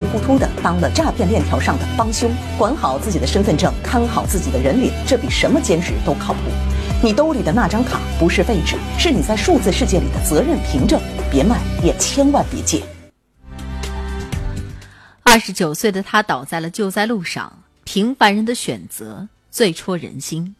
糊涂的当了诈骗链条上的帮凶。管好自己的身份证，看好自己的人脸，这比什么兼职都靠谱。你兜里的那张卡不是废纸，是你在数字世界里的责任凭证，别卖，也千万别借。 29岁的他倒在了救灾路上，平凡人的选择最戳人心。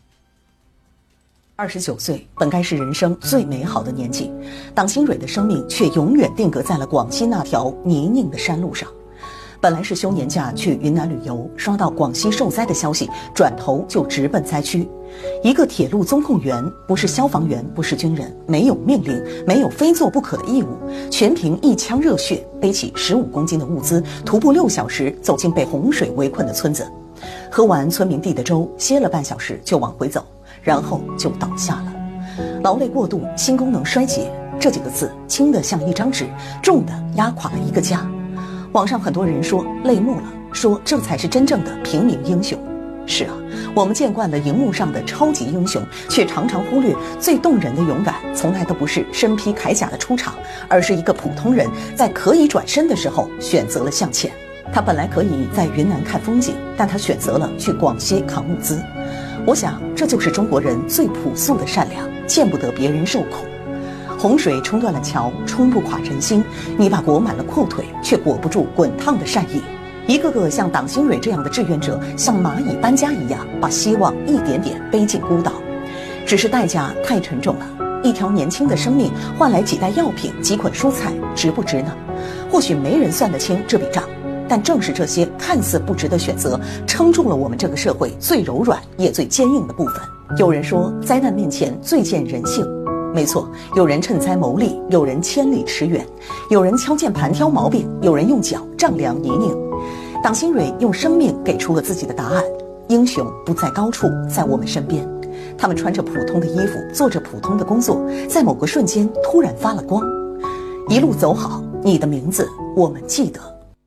29岁本该是人生最美好的年纪，党新蕊的生命却永远定格在了广西那条泥泞的山路上。本来是休年假去云南旅游，刷到广西受灾的消息，转头就直奔灾区。一个铁路综控员，不是消防员，不是军人，没有命令，没有非做不可的义务，全凭一腔热血，背起15公斤的物资，徒步6小时走进被洪水围困的村子，喝完村民递的粥，歇了半小时就往回走，然后就倒下了。劳累过度，心功能衰竭，这几个字轻得像一张纸，重的压垮了一个家。网上很多人说泪目了，说这才是真正的平民英雄。是啊，我们见惯了荧幕上的超级英雄，却常常忽略最动人的勇敢从来都不是身披铠甲的出场，而是一个普通人在可以转身的时候选择了向前。他本来可以在云南看风景，但他选择了去广西扛物资。我想这就是中国人最朴素的善良，见不得别人受苦。洪水冲断了桥，冲不垮人心，你把裹满了裤腿，却裹不住滚烫的善意。一个个像党新蕊这样的志愿者，像蚂蚁搬家一样，把希望一点点背进孤岛。只是代价太沉重了，一条年轻的生命换来几袋药品、几捆蔬菜，值不值呢？或许没人算得清这笔账，但正是这些看似不值的选择，撑住了我们这个社会最柔软也最坚硬的部分。有人说，灾难面前最见人性。没错，有人趁灾谋利，有人千里驰援，有人敲键盘挑毛病，有人用脚丈量泥泞。党新蕊用生命给出了自己的答案：英雄不在高处，在我们身边。他们穿着普通的衣服，做着普通的工作，在某个瞬间突然发了光。一路走好，你的名字我们记得。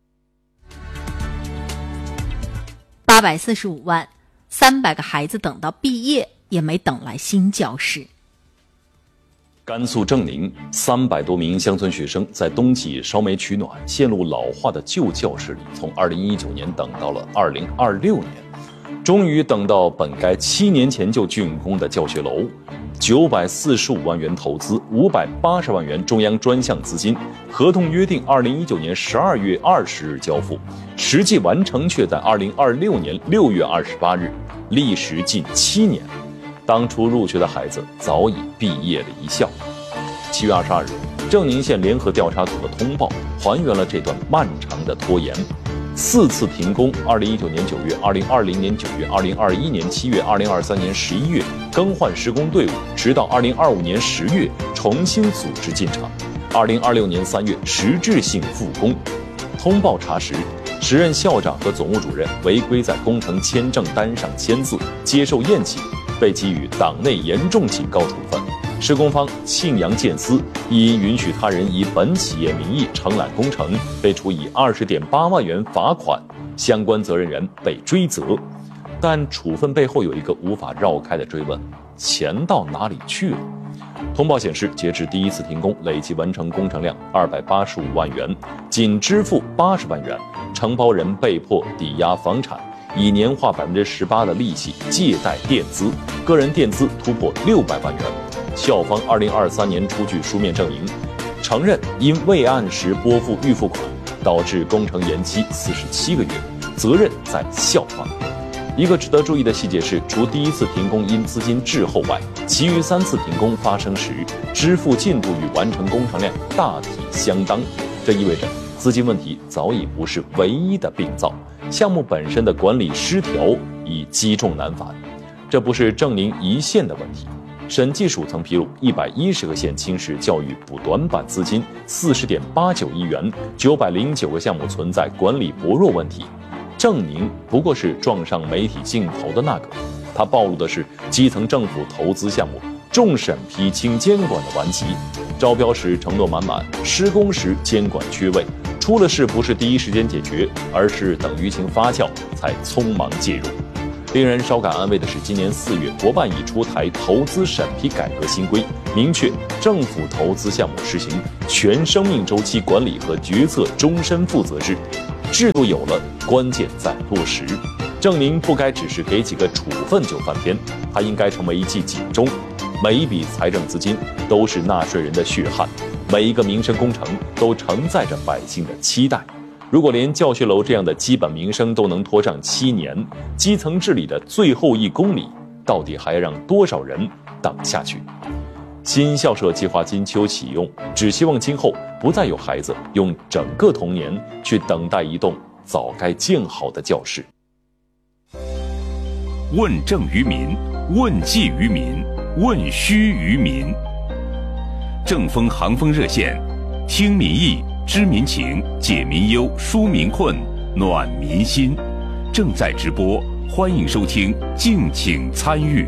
845万，300个孩子等到毕业也没等来新教室。 甘肃正宁300多名乡村学生在冬季烧煤取暖，陷入老化的旧教室里，从2019年等到了2026年，终于等到本该7年前就竣工的教学楼。945万元投资，580万元中央专项资金，合同约定2019年12月20日交付，实际完成却在2026年6月28日，历时近7年。当初入学的孩子早已毕业了一校。7月22日，正宁县联合调查组的通报还原了这段漫长的拖延：4次停工，2019年9月、2020年9月、2021年7月、2023年11月，更换施工队伍，直到2025年10月重新组织进场，2026年3月实质性复工。通报查实，时任校长和总务主任违规在工程签证单上签字，接受验企，被给予党内严重警告处分。施工方庆阳建司因允许他人以本企业名义承揽工程，被处以20.8万元罚款，相关责任人被追责。但处分背后有一个无法绕开的追问：钱到哪里去了？通报显示，截至第一次停工，累计完成工程量285万元，仅支付80万元，承包人被迫抵押房产，以年化18%的利息借贷垫资，个人垫资突破600万元。校方2023年出具书面证明，承认因未按时拨付预付款，导致工程延期47个月，责任在校方。一个值得注意的细节是，除第一次停工因资金滞后外，其余3次停工发生时，支付进度与完成工程量大体相当。这意味着资金问题早已不是唯一的病灶，项目本身的管理失调已积重难返。这不是正宁一县的问题，审计署曾披露110个县轻视教育补短板资金40.89亿元，909个项目存在管理薄弱问题。正宁不过是撞上媒体镜头的那个，它暴露的是基层政府投资项目重审批轻监管的顽疾。招标时承诺满满，施工时监管缺位，出了事不是第一时间解决，而是等舆情发酵才匆忙介入。令人稍感安慰的是，今年4月，国办已出台投资审批改革新规，明确政府投资项目实行全生命周期管理和决策终身负责制， 制度有了，关键在落实。郑宁不该只是给几个处分就翻篇，他应该成为一记警钟。每一笔财政资金都是纳税人的血汗，每一个民生工程都承载着百姓的期待。如果连教学楼这样的基本民生都能拖上7年，基层治理的最后1公里，到底还要让多少人等下去？新校舍计划金秋启用，只希望今后不再有孩子用整个童年去等待一栋早该建好的教室。 问政于民，问计于民，问需于民。正风航风热线，听民意，知民情，解民忧，纾民困，暖民心。正在直播，欢迎收听，敬请参与。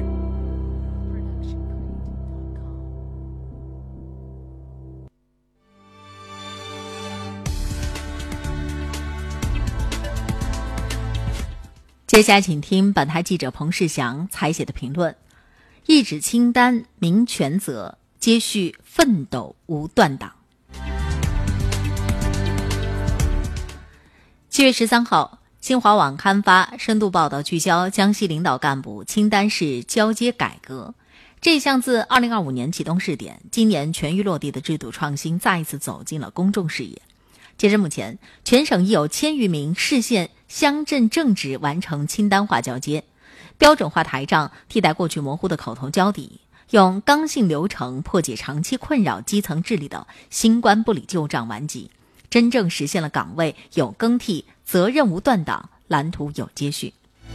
接下来请听本台记者彭世祥采写的评论：一纸清单明权责，接续奋斗无断档。7月13号，新华网刊发深度报道，聚焦江西领导干部清单式交接改革。这项自2025年启动试点，今年全域落地的制度创新再一次走进了公众视野。截至目前，全省已有1000余名市县乡镇正职完成清单化交接，标准化台账替代过去模糊的口头交底，用刚性流程破解长期困扰基层治理的新冠不理旧账顽疾，真正实现了岗位有更替、责任无断档、蓝图有接续。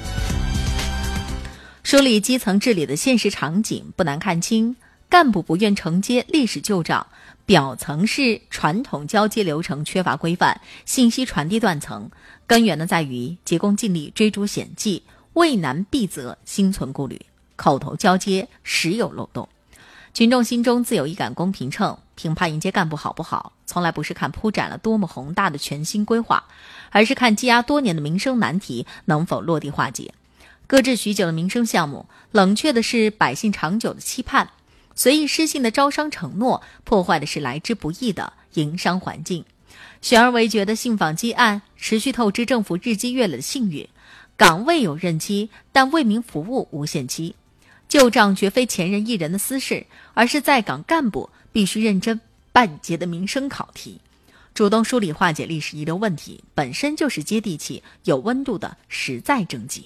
梳理基层治理的现实场景不难看清，干部不愿承接历史旧账，表层是传统交接流程缺乏规范，信息传递断层，根源呢在于急功近利、追逐险迹，畏难避责，心存顾虑，口头交接时有漏洞。群众心中自有一杆公平秤，评判迎接干部好不好，从来不是看铺展了多么宏大的全新规划，而是看积压多年的民生难题能否落地化解。搁置许久的民生项目，冷却的是百姓长久的期盼，随意失信的招商承诺，破坏的是来之不易的营商环境。悬而未决的信访积案，持续透支政府日积月累的信誉。岗位有任期，但为民服务无限期。旧账绝非前人一人的私事，而是在岗干部必须认真办结的民生考题。主动梳理化解历史遗留问题，本身就是接地气、有温度的实在政绩。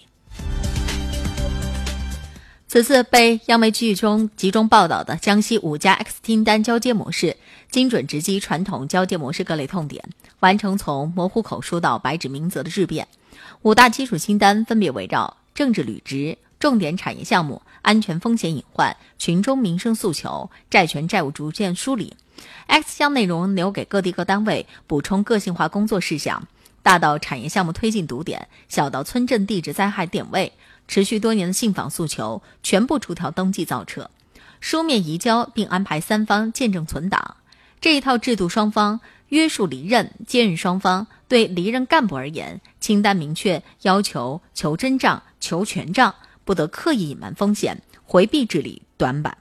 此次被央媒集中报道的江西5家 X 清单交接模式，精准直击传统交接模式各类痛点，完成从模糊口述到白纸明责的质变。5大基础清单分别围绕政治履职、重点产业项目、安全风险隐患、群众民生诉求、债权债务逐渐梳理。X 项内容留给各地各单位补充个性化工作事项，大到产业项目推进堵点，小到村镇地质灾害点位，持续多年的信访诉求全部逐条登记造册，书面移交，并安排3方见证存档。这一套制度，双方约束离任，接任双方对离任干部而言，清单明确要求求真账、求全账，不得刻意隐瞒风险，回避治理短板。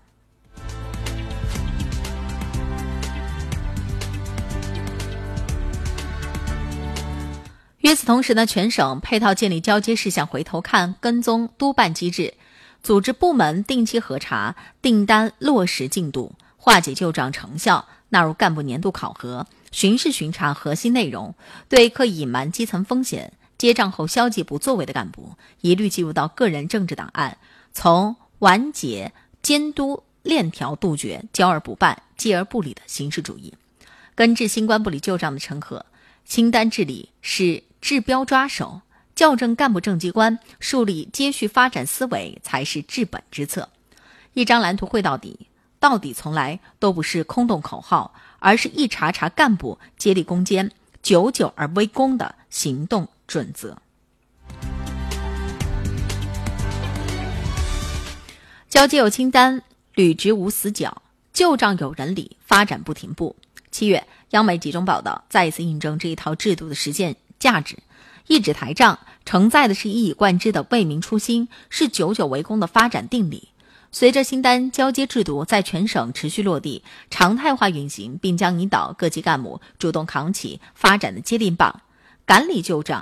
与此同时呢，全省配套建立交接事项回头看、跟踪督办机制，组织部门定期核查订单落实进度，化解旧账成效，纳入干部年度考核，巡视巡查核心内容，对刻意隐瞒基层风险、结账后消极不作为的干部，一律记入到个人政治档案，从完结、监督、链条杜绝交而不办、接而不理的形式主义，根治新冠不理旧账的成河。清单治理是治标抓手，校正干部政绩观，树立接续发展思维才是治本之策。一张蓝图绘到底，到底从来都不是空洞口号，而是一茬茬干部接力攻坚、久久而微功的行动准则。交接有清单，履职无死角，旧账有人理，发展不停步。7月，央媒集中报道再一次印证这一套制度的实践价值。一纸台账承载的是一以贯之的为民初心，是久久为功的发展定力。随着新单交接制度在全省持续落地、常态化运行，并将引导各级干部主动扛起发展的接力棒， 赶礼旧账